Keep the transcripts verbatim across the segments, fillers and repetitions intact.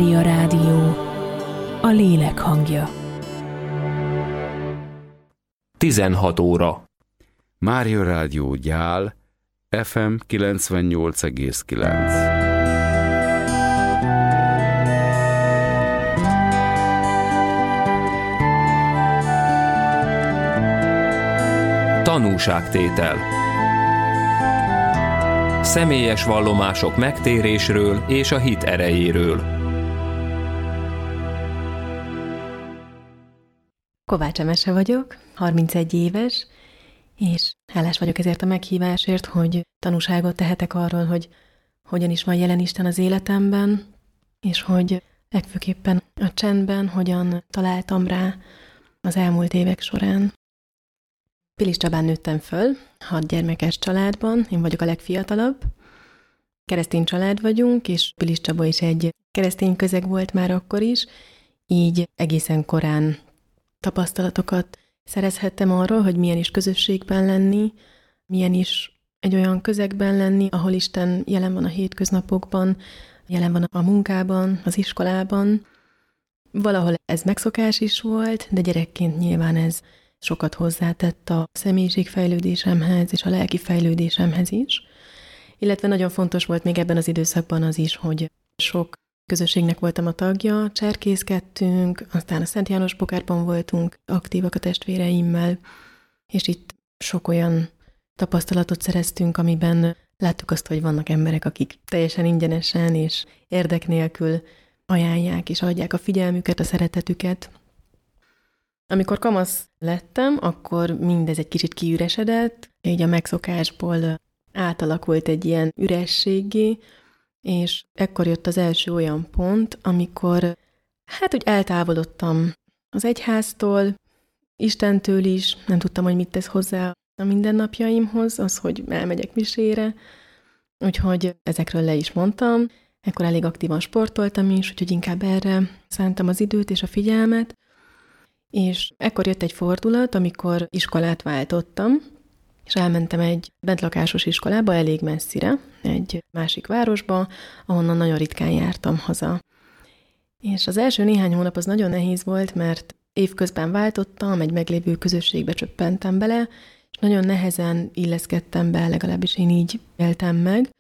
Mária Rádió, a lélek hangja. tizenhat óra. Mária Rádió Gyál, ef em kilencvennyolc egész kilenc. Tanúságtétel. Személyes vallomások megtérésről és a hit erejéről. Kovács Emese vagyok, harmincegy éves, és hálás vagyok ezért a meghívásért, hogy tanúságot tehetek arról, hogy hogyan is van jelen Isten az életemben, és hogy legfőképpen a csendben hogyan találtam rá az elmúlt évek során. Pilis Csabán nőttem föl, hat gyermekes családban, én vagyok a legfiatalabb. Keresztény család vagyunk, és Pilis Csaba is egy keresztény közeg volt már akkor is, így egészen korán tapasztalatokat szerezhettem arról, hogy milyen is közösségben lenni, milyen is egy olyan közegben lenni, ahol Isten jelen van a hétköznapokban, jelen van a munkában, az iskolában. Valahol ez megszokás is volt, de gyerekként nyilván ez sokat hozzátett a személyiségfejlődésemhez és a lelki fejlődésemhez is. Illetve nagyon fontos volt még ebben az időszakban az is, hogy sok közösségnek voltam a tagja, cserkészkedtünk, aztán a Szent János Bokárban voltunk aktívak a testvéreimmel, és itt sok olyan tapasztalatot szereztünk, amiben láttuk azt, hogy vannak emberek, akik teljesen ingyenesen és érdek nélkül ajánlják és adják a figyelmüket, a szeretetüket. Amikor kamasz lettem, akkor mindez egy kicsit kiüresedett, így a megszokásból átalakult egy ilyen ürességgé, és ekkor jött az első olyan pont, amikor hát úgy eltávolodtam az egyháztól, Istentől is, nem tudtam, hogy mit tesz hozzá a mindennapjaimhoz, az, hogy elmegyek misére, úgyhogy ezekről le is mondtam. Ekkor elég aktívan sportoltam is, úgyhogy inkább erre szántam az időt és a figyelmet, és ekkor jött egy fordulat, amikor iskolát váltottam, és elmentem egy bentlakásos iskolába, elég messzire, egy másik városba, ahonnan nagyon ritkán jártam haza. És az első néhány hónap az nagyon nehéz volt, mert évközben váltottam, egy meglévő közösségbe csöppentem bele, és nagyon nehezen illeszkedtem be, legalábbis én így éltem meg,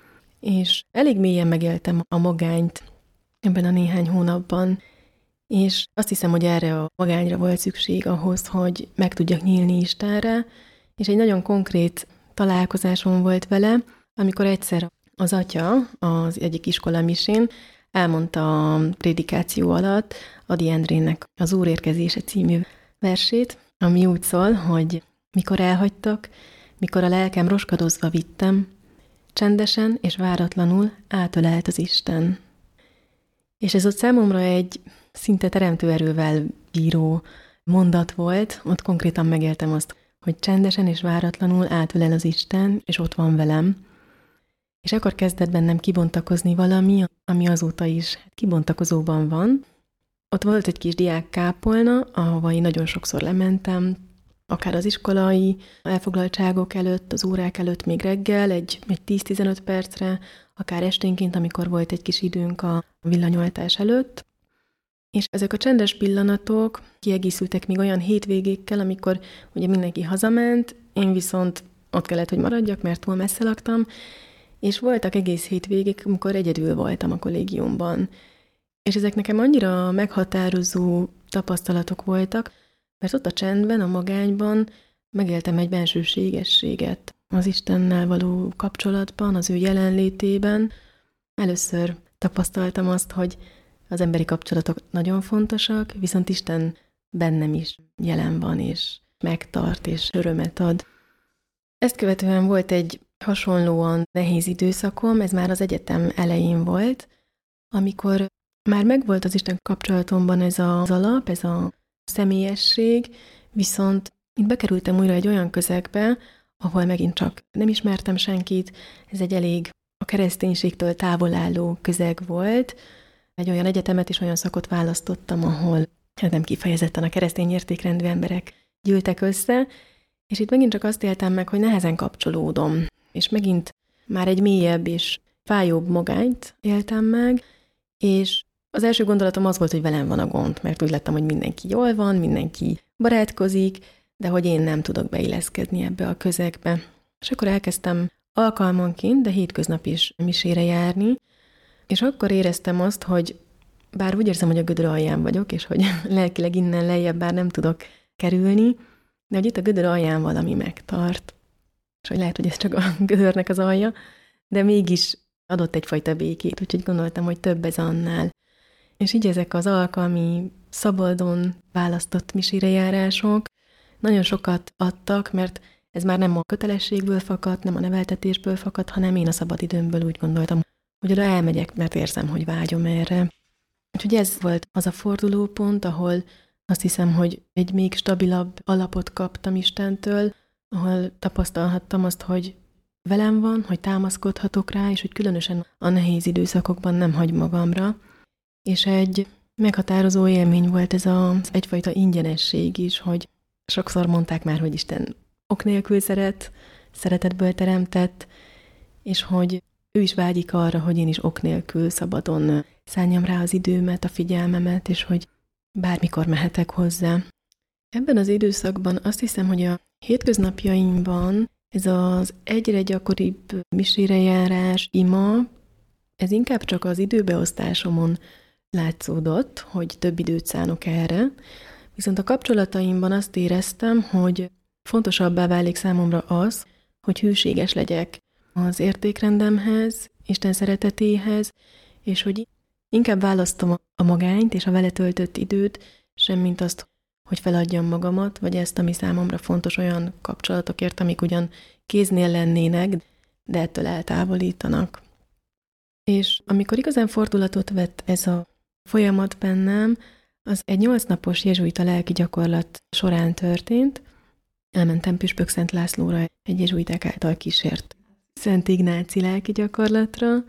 és elég mélyen megéltem a magányt ebben a néhány hónapban, és azt hiszem, hogy erre a magányra volt szükség ahhoz, hogy meg tudjak nyílni Istenre, és egy nagyon konkrét találkozásom volt vele, amikor egyszer az atya az egyik iskola misén elmondta a prédikáció alatt Ady Endrének az Úr érkezése című versét, ami úgy szól, hogy mikor elhagytak, mikor a lelkem roskadozva vittem, csendesen és váratlanul átölelt az Isten. És ez ott számomra egy szinte teremtő erővel bíró mondat volt, ott konkrétan megéltem azt, hogy csendesen és váratlanul átölel az Isten, és ott van velem. És akkor kezdett bennem kibontakozni valami, ami azóta is kibontakozóban van. Ott volt egy kis diák kápolna, ahova én nagyon sokszor lementem, akár az iskolai elfoglaltságok előtt, az órák előtt még reggel, egy, egy tíz-tizenöt percre, akár esténként, amikor volt egy kis időnk a villanyoltás előtt. És ezek a csendes pillanatok kiegészültek még olyan hétvégékkel, amikor ugye mindenki hazament, én viszont ott kellett, hogy maradjak, mert túl messze laktam, és voltak egész hétvégék, amikor egyedül voltam a kollégiumban. És ezek nekem annyira meghatározó tapasztalatok voltak, mert ott a csendben, a magányban megéltem egy bensőségességet az Istennel való kapcsolatban, az ő jelenlétében. Először tapasztaltam azt, hogy az emberi kapcsolatok nagyon fontosak, viszont Isten bennem is jelen van, és megtart, és örömet ad. Ezt követően volt egy hasonlóan nehéz időszakom, ez már az egyetem elején volt, amikor már megvolt az Isten kapcsolatomban ez az alap, ez a személyesség, viszont itt bekerültem újra egy olyan közegbe, ahol megint csak nem ismertem senkit, ez egy elég a kereszténységtől távol álló közeg volt. Egy olyan egyetemet és olyan szakot választottam, ahol nem kifejezetten a keresztény értékrendű emberek gyűltek össze, és itt megint csak azt éltem meg, hogy nehezen kapcsolódom, és megint már egy mélyebb és fájóbb magányt éltem meg, és az első gondolatom az volt, hogy velem van a gond, mert úgy láttam, hogy mindenki jól van, mindenki barátkozik, de hogy én nem tudok beilleszkedni ebbe a közegbe. És akkor elkezdtem alkalmanként, de hétköznap is misére járni, és akkor éreztem azt, hogy bár úgy érzem, hogy a gödör alján vagyok, és hogy lelkileg innen lejjebb bár nem tudok kerülni, de hogy itt a gödör alján valami megtart. És hogy lehet, hogy ez csak a gödörnek az alja, de mégis adott egyfajta békét, úgyhogy gondoltam, hogy több ez annál. És így ezek az alkalmi, szabadon választott misérejárások nagyon sokat adtak, mert ez már nem a kötelességből fakad, nem a neveltetésből fakad, hanem én a szabadidőmből úgy gondoltam, hogy oda elmegyek, mert érzem, hogy vágyom erre. Úgyhogy ez volt az a fordulópont, ahol azt hiszem, hogy egy még stabilabb alapot kaptam Istentől, ahol tapasztalhattam azt, hogy velem van, hogy támaszkodhatok rá, és hogy különösen a nehéz időszakokban nem hagy magamra. És egy meghatározó élmény volt ez az egyfajta ingyenesség is, hogy sokszor mondták már, hogy Isten ok nélkül szeret, szeretetből teremtett, és hogy ő is vágyik arra, hogy én is ok nélkül szabadon szálljam rá az időmet, a figyelmemet, és hogy bármikor mehetek hozzá. Ebben az időszakban azt hiszem, hogy a hétköznapjaimban ez az egyre gyakoribb misérejárás, ima, ez inkább csak az időbeosztásomon látszódott, hogy több időt szánok erre, viszont a kapcsolataimban azt éreztem, hogy fontosabbá válik számomra az, hogy hűséges legyek az értékrendemhez, Isten szeretetéhez, és hogy inkább választom a magányt és a vele töltött időt, semmint azt, hogy feladjam magamat, vagy ezt, ami számomra fontos, olyan kapcsolatokért, amik ugyan kéznél lennének, de ettől eltávolítanak. És amikor igazán fordulatot vett ez a folyamat bennem, az egy nyolc napos jezsuita lelki gyakorlat során történt. Elmentem Püspök Szent Lászlóra egy jezsuiták által kísért Szent Ignáci lelki gyakorlatra,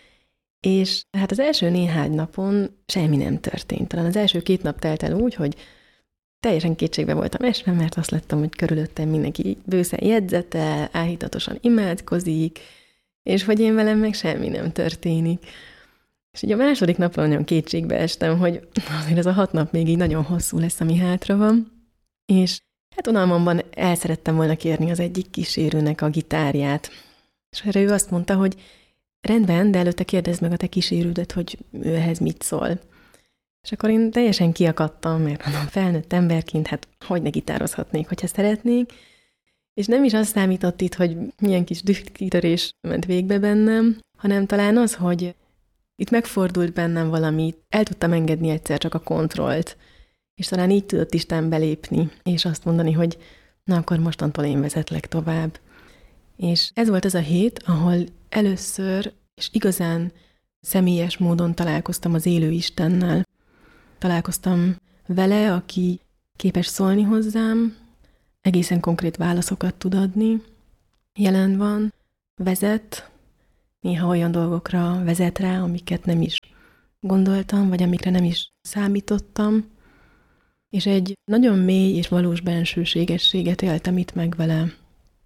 és hát az első néhány napon semmi nem történt. Talán az első két nap telt el úgy, hogy teljesen kétségbe voltam esve, mert azt láttam, hogy körülöttem mindenki bőszen jegyzetel, áhítatosan imádkozik, és hogy én velem meg semmi nem történik. És így a második napon nagyon kétségbe estem, hogy azért ez a hat nap még így nagyon hosszú lesz, ami hátra van. És hát unalmamban el szerettem volna kérni az egyik kísérőnek a gitárját. És erre ő azt mondta, hogy rendben, de előtte kérdezd meg a te kísérődet, hogy ő ehhez mit szól. És akkor én teljesen kiakadtam, mert mondom, felnőtt emberként, hát hogy ne gitározhatnék, hogyha szeretnék. És nem is azt számított itt, hogy milyen kis dühkitörés ment végbe bennem, hanem talán az, hogy itt megfordult bennem valami, el tudtam engedni egyszer csak a kontrollt, és talán így tudott Isten belépni, és azt mondani, hogy na akkor mostantól én vezetlek tovább. És ez volt az a hét, ahol először, és igazán személyes módon találkoztam az élő Istennel. Találkoztam vele, aki képes szólni hozzám, egészen konkrét válaszokat tud adni, jelen van, vezet, néha olyan dolgokra vezet rá, amiket nem is gondoltam, vagy amikre nem is számítottam, és egy nagyon mély és valós bensőségességet éltem itt meg vele.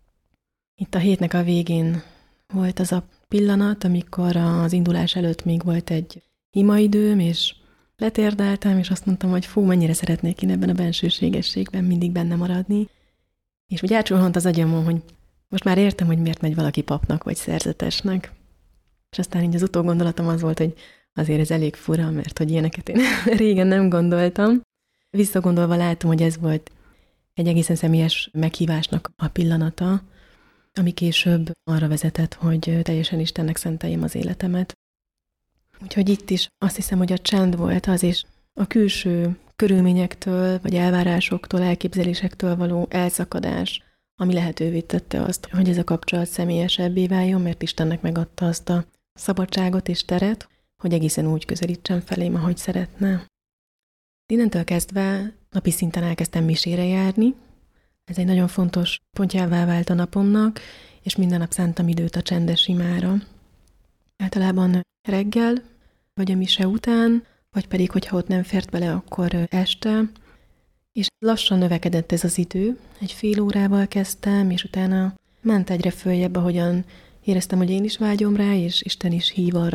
Itt a hétnek a végén volt az a pillanat, amikor az indulás előtt még volt egy imaidőm, és letérdáltam, és azt mondtam, hogy fú, mennyire szeretnék én ebben a bensőségességben mindig benne maradni. És úgy átsulhant az agyamon, hogy most már értem, hogy miért megy valaki papnak vagy szerzetesnek. És aztán így az utógondolatom az volt, hogy azért ez elég fura, mert hogy ilyeneket én régen nem gondoltam. Visszagondolva látom, hogy ez volt egy egészen személyes meghívásnak a pillanata, ami később arra vezetett, hogy teljesen Istennek szenteljem az életemet. Úgyhogy itt is azt hiszem, hogy a csend volt az, és a külső körülményektől, vagy elvárásoktól, elképzelésektől való elszakadás, ami lehetővé tette azt, hogy ez a kapcsolat személyesebbé váljon, mert Istennek megadta azt a szabadságot és teret, hogy egészen úgy közelítsen felém, ahogy szeretne. Innentől kezdve napi szinten elkezdtem misére járni. Ez egy nagyon fontos pontjává vált a napomnak, és minden nap szántam időt a csendes imára. Általában reggel, vagy a mise után, vagy pedig, hogyha ott nem fért bele, akkor este. És lassan növekedett ez az idő. Egy fél órával kezdtem, és utána ment egyre följebb, ahogyan éreztem, hogy én is vágyom rá, és Isten is hív arra,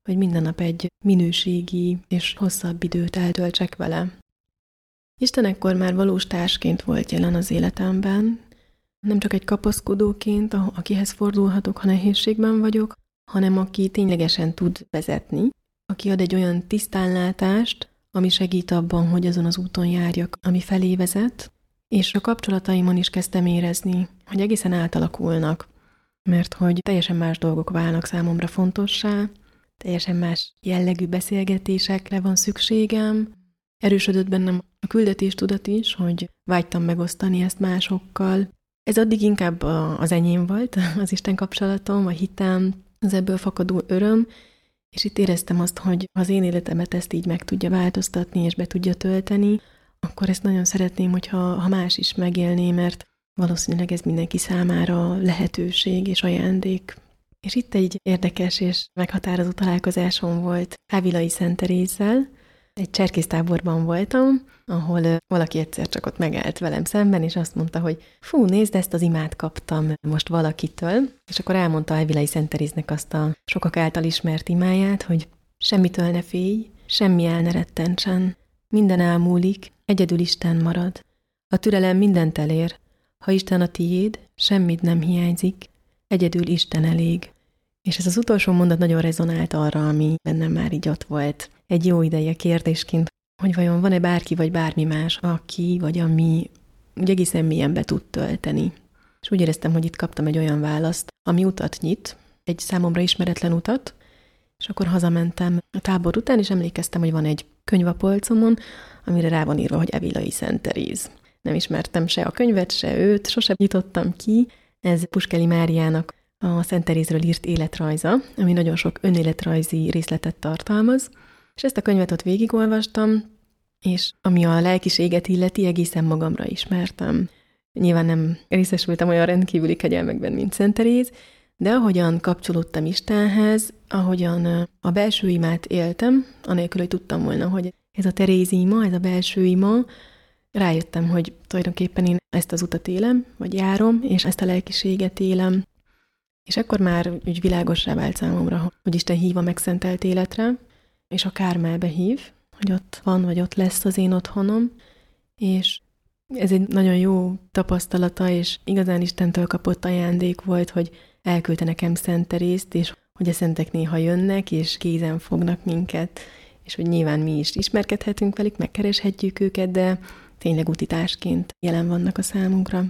hogy minden nap egy minőségi és hosszabb időt eltöltsek vele. Isten ekkor már valós társként volt jelen az életemben, nem csak egy kapaszkodóként, akihez fordulhatok, ha nehézségben vagyok, hanem aki ténylegesen tud vezetni, aki ad egy olyan tisztánlátást, ami segít abban, hogy azon az úton járjak, ami felé vezet, és a kapcsolataimon is kezdtem érezni, hogy egészen átalakulnak, mert hogy teljesen más dolgok válnak számomra fontossá, teljesen más jellegű beszélgetésekre van szükségem. Erősödött bennem a küldetéstudat is, hogy vágytam megosztani ezt másokkal. Ez addig inkább az enyém volt, az Isten kapcsolatom, a hitem, az ebből fakadó öröm, és itt éreztem azt, hogy ha az én életemet ezt így meg tudja változtatni, és be tudja tölteni, akkor ezt nagyon szeretném, hogyha ha más is megélné, mert valószínűleg ez mindenki számára lehetőség és ajándék. És itt egy érdekes és meghatározó találkozásom volt Ávilai Szent Terézzel. Egy cserkésztáborban voltam, ahol valaki egyszer csak ott megállt velem szemben, és azt mondta, hogy fú, nézd, ezt az imát kaptam most valakitől, és akkor elmondta Ávilai Szent Teréznek azt a sokak által ismert imáját, hogy semmitől ne félj, semmi el ne rettentsen, minden elmúlik, egyedül Isten marad. A türelem mindent elér, ha Isten a tiéd, semmit nem hiányzik, egyedül Isten elég. És ez az utolsó mondat nagyon rezonált arra, ami bennem már így ott volt egy jó ideje kérdésként, hogy vajon van-e bárki vagy bármi más, aki vagy ami úgy egészen mélyen be tud tölteni. És úgy éreztem, hogy itt kaptam egy olyan választ, ami utat nyit, egy számomra ismeretlen utat, és akkor hazamentem a tábor után, és emlékeztem, hogy van egy könyv a polcomon, amire rá van írva, hogy Ávilai Szent Teréz. Nem ismertem se a könyvet, se őt, sosem nyitottam ki. Ez Puskeli Máriának a Szent Terézről írt életrajza, ami nagyon sok önéletrajzi részletet tartalmaz, és ezt a könyvet ott végigolvastam, és ami a lelkiséget illeti, egészen magamra ismertem. Nyilván nem részesültem olyan rendkívüli kegyelmekben, mint Szent Teréz, de ahogyan kapcsolódtam Istenhez, ahogyan a belső imát éltem, anélkül, hogy tudtam volna, hogy ez a Teréz ima, ez a belső ima, rájöttem, hogy tulajdonképpen én ezt az utat élem, vagy járom, és ezt a lelkiséget élem. És ekkor már úgy világossá vált számomra, hogy Isten hív a megszentelt életre, és a Kármelbe hív, hogy ott van, vagy ott lesz az én otthonom, és ez egy nagyon jó tapasztalata, és igazán Istentől kapott ajándék volt, hogy elküldte nekem Szent Terézt, és hogy a szentek néha jönnek, és kézen fognak minket, és hogy nyilván mi is ismerkedhetünk velük, megkereshetjük őket, de tényleg utitásként jelen vannak a számunkra.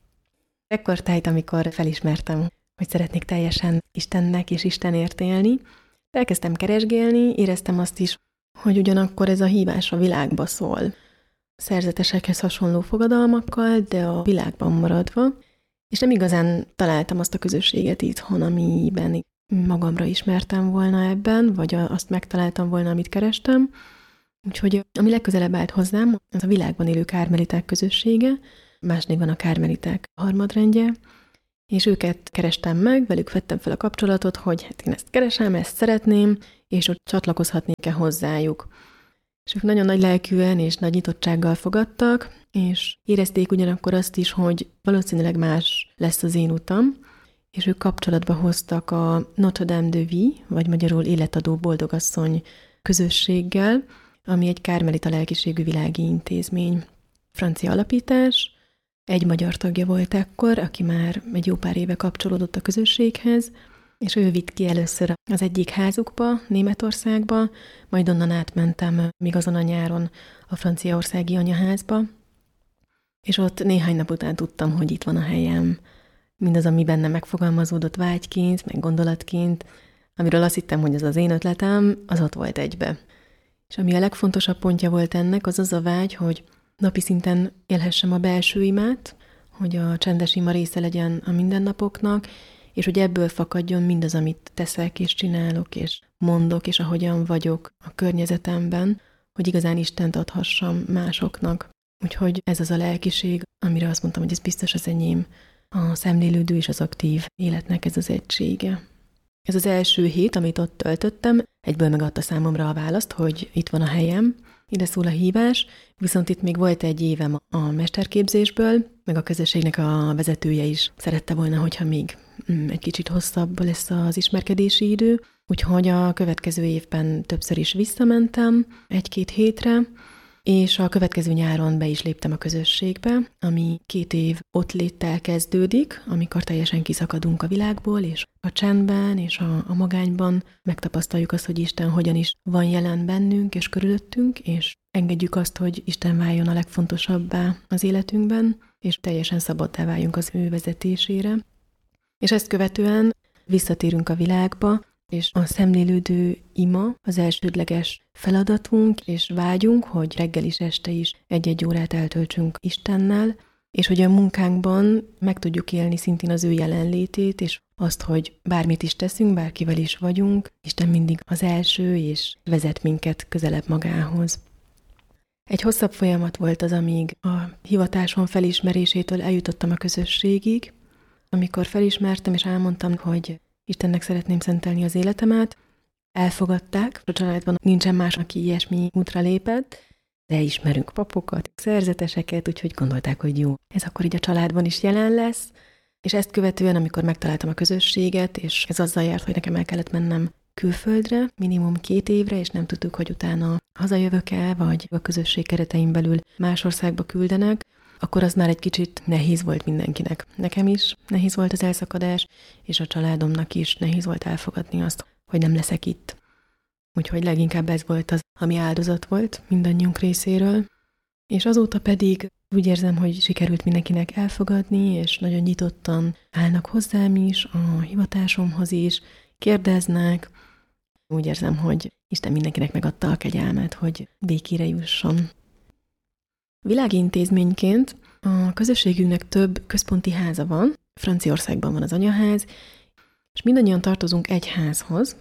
Ekkor tájt, amikor felismertem, hogy szeretnék teljesen Istennek és Istenért élni, elkezdtem keresgélni, éreztem azt is, hogy ugyanakkor ez a hívás a világba szól. Szerzetesekhez hasonló fogadalmakkal, de a világban maradva, és nem igazán találtam azt a közösséget itthon, amiben magamra ismertem volna ebben, vagy azt megtaláltam volna, amit kerestem. Úgyhogy ami legközelebb állt hozzám, az a világban élő kármeliták közössége, más néven a kármeliták harmadrendje, és őket kerestem meg, velük vettem fel a kapcsolatot, hogy hát én ezt keresem, ezt szeretném, és ott csatlakozhatnék-e hozzájuk. És ők nagyon nagy lelkűen és nagy nyitottsággal fogadtak, és érezték ugyanakkor azt is, hogy valószínűleg más lesz az én utam, és ők kapcsolatba hoztak a Notre Dame de Vie, vagy magyarul életadó boldogasszony közösséggel, ami egy kármelita lelkiségű világi intézmény. Francia alapítás, egy magyar tagja volt ekkor, aki már egy jó pár éve kapcsolódott a közösséghez, és ő vitt ki először az egyik házukba, Németországba, majd onnan átmentem még azon a nyáron a franciaországi anyaházba, és ott néhány nap után tudtam, hogy itt van a helyem. Mindaz, ami benne megfogalmazódott vágyként, meg gondolatként, amiről azt hittem, hogy ez az én ötletem, az ott volt egybe. És ami a legfontosabb pontja volt ennek, az az a vágy, hogy napi szinten élhessem a belső imát, hogy a csendes ima része legyen a mindennapoknak, és hogy ebből fakadjon mindaz, amit teszek és csinálok, és mondok, és ahogyan vagyok a környezetemben, hogy igazán Istent adhassam másoknak. Úgyhogy ez az a lelkiség, amire azt mondtam, hogy ez biztos az enyém, a szemlélődő és az aktív életnek ez az egysége. Ez az első hét, amit ott töltöttem, egyből megadta számomra a választ, hogy itt van a helyem, ide szól a hívás, viszont itt még volt egy évem a mesterképzésből, meg a közösségnek a vezetője is szerette volna, hogyha még egy kicsit hosszabb lesz az ismerkedési idő, Úgyhogy a következő évben többször is visszamentem, egy-két hétre, és a következő nyáron be is léptem a közösségbe, ami két év ott léttel kezdődik, amikor teljesen kiszakadunk a világból, és a csendben és a, a magányban megtapasztaljuk azt, hogy Isten hogyan is van jelen bennünk és körülöttünk, és engedjük azt, hogy Isten váljon a legfontosabbá az életünkben, és teljesen szabaddá váljunk az ő vezetésére. És ezt követően visszatérünk a világba, és a szemlélődő ima az elsődleges feladatunk, és vágyunk, hogy reggel is, este is egy-egy órát eltöltsünk Istennel, és hogy a munkánkban meg tudjuk élni szintén az ő jelenlétét, és azt, hogy bármit is teszünk, bárkivel is vagyunk, Isten mindig az első, és vezet minket közelebb magához. Egy hosszabb folyamat volt az, amíg a hivatásom felismerésétől eljutottam a közösségig, amikor felismertem, és elmondtam, hogy Istennek szeretném szentelni az életemet. Elfogadták, a családban nincsen más, aki ilyesmi útra lépett, de ismerünk papokat, szerzeteseket, úgyhogy gondolták, hogy jó, ez akkor így a családban is jelen lesz. És ezt követően, amikor megtaláltam a közösséget, és ez azzal járt, hogy nekem el kellett mennem külföldre, minimum két évre, és nem tudtuk, hogy utána hazajövök-e, vagy a közösség keretein belül más országba küldenek, akkor az már egy kicsit nehéz volt mindenkinek. Nekem is nehéz volt az elszakadás, és a családomnak is nehéz volt elfogadni azt, hogy nem leszek itt. Úgyhogy leginkább ez volt az, ami áldozat volt mindannyiunk részéről. És azóta pedig úgy érzem, hogy sikerült mindenkinek elfogadni, és nagyon nyitottan állnak hozzám is, a hivatásomhoz is, kérdeznek. Úgy érzem, hogy Isten mindenkinek megadta a kegyelmet, hogy békére jusson. Világi intézményként a közösségünknek több központi háza van, Franciaországban van az anyaház, és mindannyian tartozunk egy házhoz,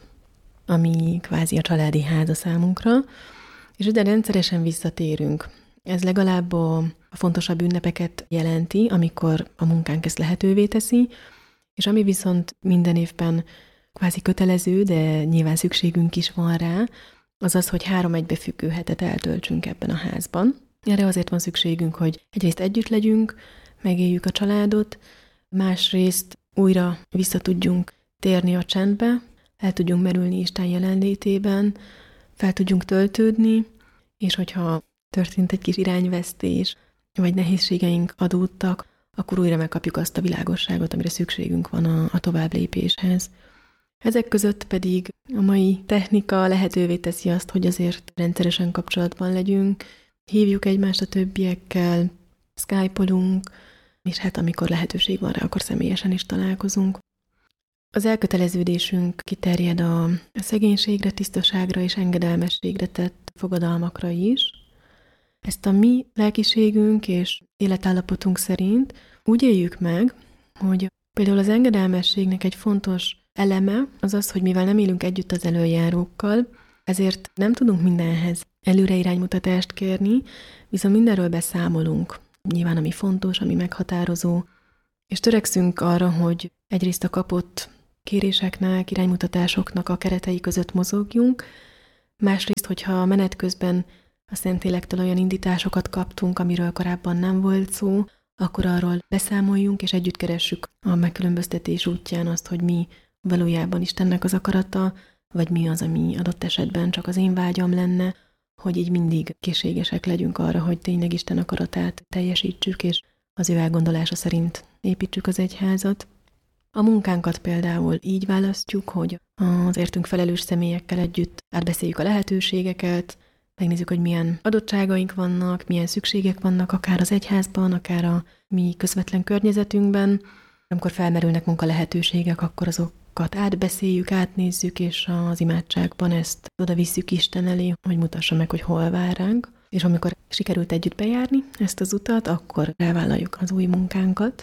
ami kvázi a családi ház a számunkra, és ide rendszeresen visszatérünk. Ez legalább a fontosabb ünnepeket jelenti, amikor a munkánk ezt lehetővé teszi, és ami viszont minden évben kvázi kötelező, de nyilván szükségünk is van rá, az az, hogy három egybefüggő hetet eltöltsünk ebben a házban. Erre azért van szükségünk, hogy egyrészt együtt legyünk, megéljük a családot, másrészt újra vissza tudjunk térni a csendbe, el tudjunk merülni Isten jelenlétében, fel tudjunk töltődni, és hogyha történt egy kis irányvesztés, vagy nehézségeink adódtak, akkor újra megkapjuk azt a világosságot, amire szükségünk van a, a továbblépéshez. Ezek között pedig a mai technika lehetővé teszi azt, hogy azért rendszeresen kapcsolatban legyünk, hívjuk egymást a többiekkel, skype-olunk, és hát amikor lehetőség van rá, akkor személyesen is találkozunk. Az elköteleződésünk kiterjed a szegénységre, tisztaságra és engedelmességre tett fogadalmakra is. Ezt a mi lelkiségünk és életállapotunk szerint úgy éljük meg, hogy például az engedelmességnek egy fontos eleme az az, hogy mivel nem élünk együtt az elöljárókkal, ezért nem tudunk mindenhez előre iránymutatást kérni, viszont mindenről beszámolunk. Nyilván ami fontos, ami meghatározó, és törekszünk arra, hogy egyrészt a kapott kéréseknek, iránymutatásoknak a keretei között mozogjunk, másrészt, hogyha menet közben a Szentlélektől olyan indításokat kaptunk, amiről korábban nem volt szó, akkor arról beszámoljunk, és együtt keressük a megkülönböztetés útján azt, hogy mi valójában Istennek az akarata, vagy mi az, ami adott esetben csak az én vágyam lenne, hogy így mindig készségesek legyünk arra, hogy tényleg Isten akaratát teljesítsük, és az ő elgondolása szerint építsük az egyházat. A munkánkat például így választjuk, hogy az értünk felelős személyekkel együtt átbeszéljük a lehetőségeket, megnézzük, hogy milyen adottságaink vannak, milyen szükségek vannak akár az egyházban, akár a mi közvetlen környezetünkben. Amikor felmerülnek munka lehetőségek, akkor azokat átbeszéljük, átnézzük, és az imádságban ezt oda visszük Isten elé, hogy mutassa meg, hogy hol vár ránk. És amikor sikerült együtt bejárni ezt az utat, akkor elvállaljuk az új munkánkat.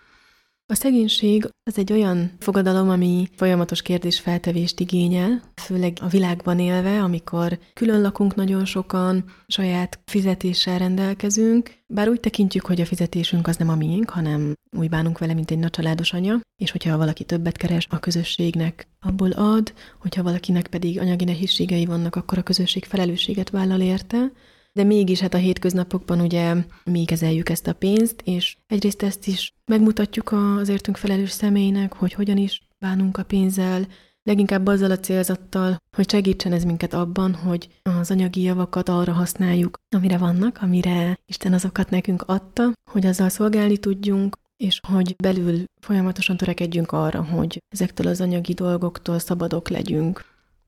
A szegénység az egy olyan fogadalom, ami folyamatos kérdésfeltevést igényel, főleg a világban élve, amikor külön lakunk nagyon sokan, saját fizetéssel rendelkezünk, bár úgy tekintjük, hogy a fizetésünk az nem a miénk, hanem úgy bánunk vele, mint egy nagy családos anya, és hogyha valaki többet keres, a közösségnek abból ad, hogyha valakinek pedig anyagi nehézségei vannak, akkor a közösség felelősséget vállal érte. De mégis hát a hétköznapokban ugye mi kezeljük ezt a pénzt, és egyrészt ezt is megmutatjuk az értünk felelős személynek, hogy hogyan is bánunk a pénzzel, leginkább azzal a célzattal, hogy segítsen ez minket abban, hogy az anyagi javakat arra használjuk, amire vannak, amire Isten azokat nekünk adta, hogy azzal szolgálni tudjunk, és hogy belül folyamatosan törekedjünk arra, hogy ezektől az anyagi dolgoktól szabadok legyünk.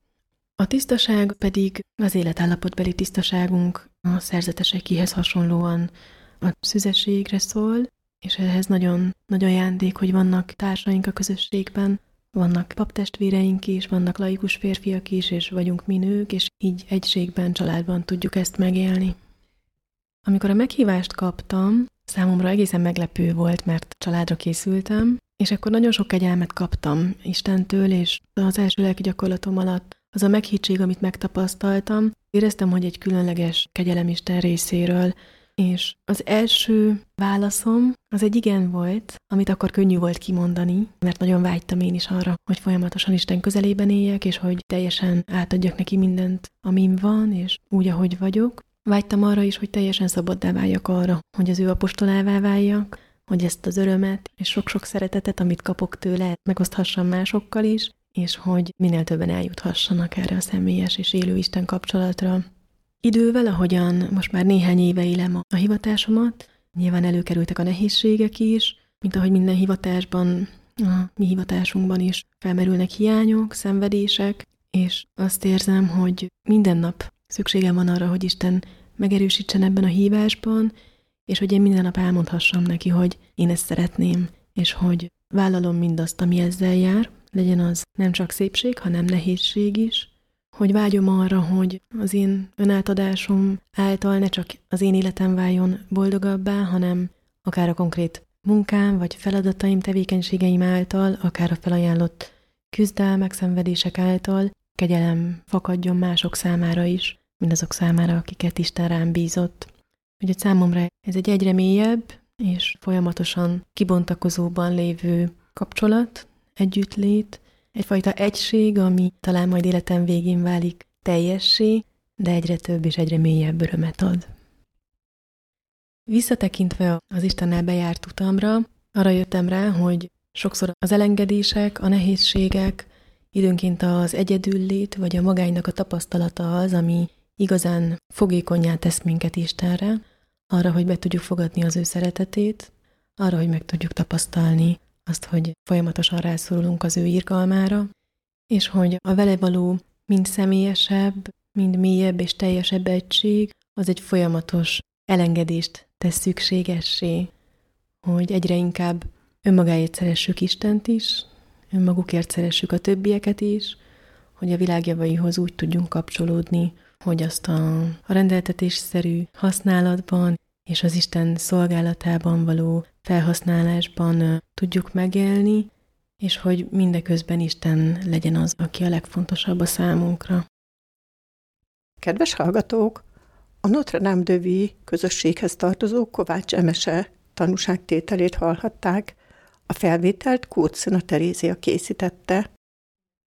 A tisztaság pedig az életállapotbeli tisztaságunk a szerzetesekéhez hasonlóan a szüzességre szól, és ehhez nagyon nagy ajándék, hogy vannak társaink a közösségben, vannak paptestvéreink is, vannak laikus férfiak is, és vagyunk mi nők, és így egységben, családban tudjuk ezt megélni. Amikor a meghívást kaptam, számomra egészen meglepő volt, mert családra készültem, és akkor nagyon sok kegyelmet kaptam Istentől, és az első lelki gyakorlatom alatt az a meghittség, amit megtapasztaltam, éreztem, hogy egy különleges kegyelem Isten részéről, és az első válaszom az egy igen volt, amit akkor könnyű volt kimondani, mert nagyon vágytam én is arra, hogy folyamatosan Isten közelében éljek, és hogy teljesen átadjak neki mindent, amim van, és úgy, ahogy vagyok. Vágytam arra is, hogy teljesen szabaddá váljak arra, hogy az ő apostolává váljak, hogy ezt az örömet és sok-sok szeretetet, amit kapok tőle, megoszthassam másokkal is, és hogy minél többen eljuthassanak erre a személyes és élő Isten kapcsolatra. Idővel, ahogyan most már néhány éve élem a hivatásomat, nyilván előkerültek a nehézségek is, mint ahogy minden hivatásban, a mi hivatásunkban is felmerülnek hiányok, szenvedések, és azt érzem, hogy minden nap szükségem van arra, hogy Isten megerősítsen ebben a hívásban, és hogy én minden nap elmondhassam neki, hogy én ezt szeretném, és hogy vállalom mindazt, ami ezzel jár, legyen az nem csak szépség, hanem nehézség is, hogy vágyom arra, hogy az én önátadásom által ne csak az én életem váljon boldogabbá, hanem akár a konkrét munkám, vagy feladataim, tevékenységeim által, akár a felajánlott küzdelmek, szenvedések által kegyelem fakadjon mások számára is, mindazok számára, akiket Isten rám bízott. Úgyhogy számomra ez egy egyre mélyebb és folyamatosan kibontakozóban lévő kapcsolat, együttlét, egyfajta egység, ami talán majd életem végén válik teljessé, de egyre több és egyre mélyebb örömet ad. Visszatekintve az Istennel bejárt utamra, arra jöttem rá, hogy sokszor az elengedések, a nehézségek, időnként az egyedüllét, vagy a magánynak a tapasztalata az, ami igazán fogékonnyá tesz minket Istenre, arra, hogy be tudjuk fogadni az ő szeretetét, arra, hogy meg tudjuk tapasztalni azt, hogy folyamatosan rászorulunk az ő irgalmára, és hogy a vele való mind személyesebb, mind mélyebb és teljesebb egység, az egy folyamatos elengedést tesz szükségessé, hogy egyre inkább önmagáért szeressük Istent is, önmagukért szeressük a többieket is, hogy a világ javaihoz úgy tudjunk kapcsolódni, hogy azt a, a rendeltetésszerű használatban és az Isten szolgálatában való felhasználásban tudjuk megélni, és hogy mindeközben Isten legyen az, aki a legfontosabb a számunkra. Kedves hallgatók! A Notre Dame de Vie közösséghez tartozó Kovács Emese tanúságtételét hallhatták. A felvételt Kócz Terézia készítette.